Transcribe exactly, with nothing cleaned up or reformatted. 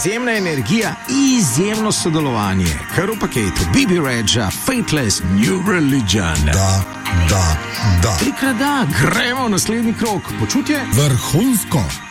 izjemna energija, izjemno sodelovanje. Kar v paketu B B Rega, Faithless, New Religion. Da, da, da. Trikrat da, gremo v naslednji krog. Počutje? Vrhunsko.